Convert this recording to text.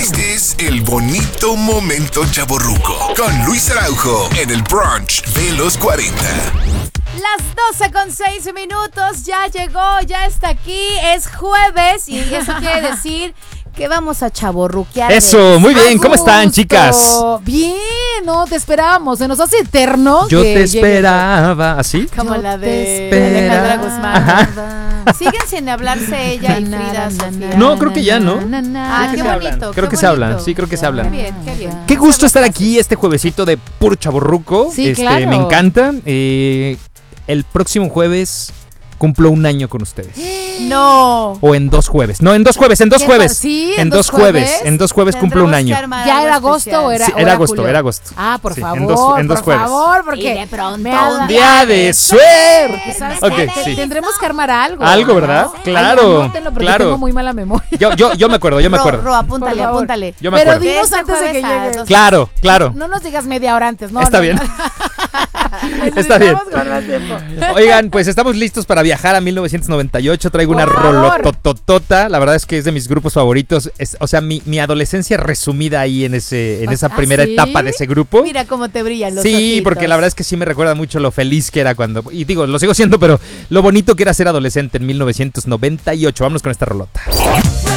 Este es el bonito momento chavorruco con Luis Araujo en el brunch de los 40. Las 12:06, ya llegó, ya está aquí, es jueves y eso quiere decir que vamos a chavorruquear. Eso, muy bien, ¿cómo están, chicas? Bien, no, te esperábamos, se nos hace eterno. Yo te esperaba, ¿así? Como la de esperaba. Alejandra Guzmán. Siguen sin hablarse ella y Frida Sofía. No, creo que ya, ¿no? Ah, qué bonito. Creo que se hablan, sí, creo que se hablan. Qué bien, qué bien. Qué gusto estar aquí este juevesito de puro chavorruco. Sí, claro. Me encanta. El próximo jueves cumplo un año con ustedes. No. O en 2 jueves. No, en 2 jueves, en 2 jueves. Sí, en 2 jueves. En 2 jueves cumplo un año. ¿Ya era agosto o era? Sí, o era agosto, julio? era agosto. Ah, por Sí, favor. en dos por jueves. favor, porque Y de pronto me ha un dado- ¡Día de suerte! ¿Sabes Ok, qué? sí. Tendremos que armar algo. Algo, ¿verdad? Ay, Claro, anótenlo porque claro. tengo muy mala memoria. Yo me acuerdo, Por apúntale, favor. apúntale. Yo me Pero acuerdo. dinos Este antes de que jueves a llegue. dos- Claro. No nos digas media hora antes, ¿no? Está no, bien. no. Está bien. Necesitamos con más tiempo. Oigan, pues estamos listos para viajar a 1998. Traigo una Por favor. rolotototota. La verdad es que es de mis grupos favoritos. O sea, mi adolescencia resumida ahí en esa primera ¿sí? etapa de ese grupo. Mira cómo te brillan los Sí, ojitos. porque la verdad es que sí me recuerda mucho lo feliz que era cuando... Y digo, lo sigo siendo, pero lo bonito que era ser adolescente en 1998. Vámonos con esta rolota.